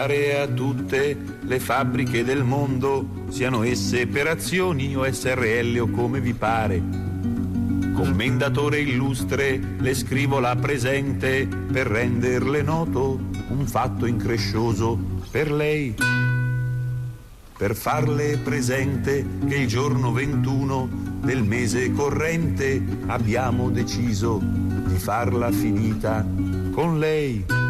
A tutte le fabbriche del mondo, siano esse per azioni o SRL o come vi pare. Commendatore illustre, le scrivo la presente per renderle noto un fatto increscioso per lei. Per farle presente che il giorno 21 del mese corrente abbiamo deciso di farla finita con lei.